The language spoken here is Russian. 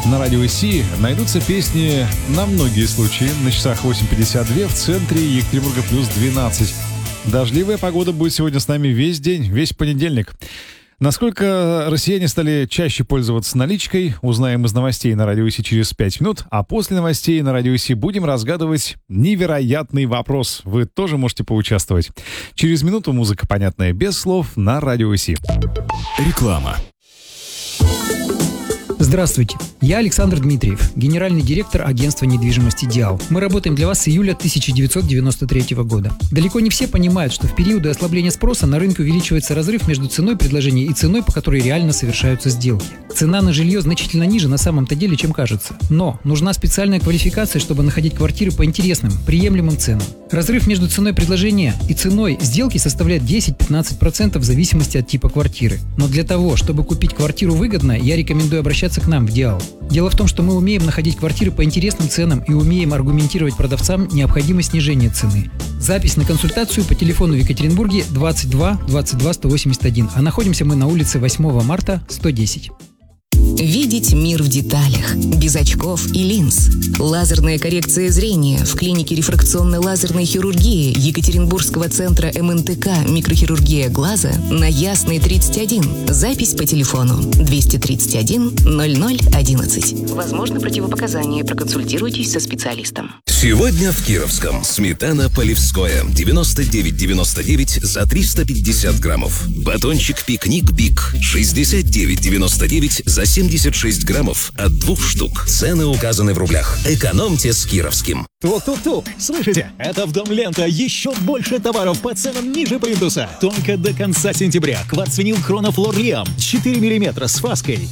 на радио Си найдутся песни на многие случаи. На часах 8:52 в центре Екатеринбурга плюс 12. Дождливая погода будет сегодня с нами весь день, весь понедельник. Насколько россияне стали чаще пользоваться наличкой, узнаем из новостей на радио Си через 5 минут. А после новостей на радио Си будем разгадывать невероятный вопрос. Вы тоже можете поучаствовать. Через минуту музыка, понятная без слов, на радио Си. Реклама. Здравствуйте, я Александр Дмитриев, генеральный директор агентства недвижимости «Диал». Мы работаем для вас с июля 1993 года. Далеко не все понимают, что в периоды ослабления спроса на рынке увеличивается разрыв между ценой предложения и ценой, по которой реально совершаются сделки. Цена на жилье значительно ниже на самом-то деле, чем кажется. Но нужна специальная квалификация, чтобы находить квартиры по интересным, приемлемым ценам. Разрыв между ценой предложения и ценой сделки составляет 10-15% в зависимости от типа квартиры. Но для того, чтобы купить квартиру выгодно, я рекомендую обращаться к нам в «Диал». Дело в том, что мы умеем находить квартиры по интересным ценам и умеем аргументировать продавцам необходимость снижения цены. Запись на консультацию по телефону в Екатеринбурге 22 22 181, а находимся мы на улице 8 марта, 110. Видеть мир в деталях, без очков и линз. Лазерная коррекция зрения в клинике рефракционной лазерной хирургии Екатеринбургского центра МНТК «Микрохирургия глаза» на Ясной 31. Запись по телефону 231 0011. Возможно, противопоказания. Проконсультируйтесь со специалистом. Сегодня в Кировском сметана Полевское 99,99 за 350 граммов. Батончик Пикник Биг 69,99 за 76 граммов от 2 штук. Цены указаны в рублях. Экономьте с Кировским. Тук-тук-тук! Слышите? Это в Дом Лента. Еще больше товаров по ценам ниже плинтуса. Только до конца сентября. Кварцвинил Хронофлор Лиам 4 мм с фаской